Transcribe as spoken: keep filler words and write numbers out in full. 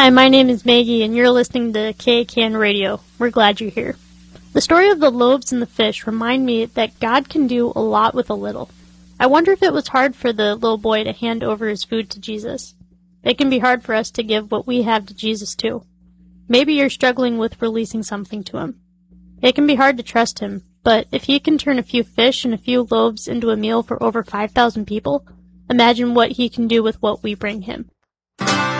Hi, my name is Maggie, and you're listening to K C A N Radio. We're glad you're here. The story of the loaves and the fish remind me that God can do a lot with a little. I wonder if it was hard for the little boy to hand over his food to Jesus. It can be hard for us to give what we have to Jesus, too. Maybe you're struggling with releasing something to him. It can be hard to trust him, but if he can turn a few fish and a few loaves into a meal for over five thousand people, imagine what he can do with what we bring him.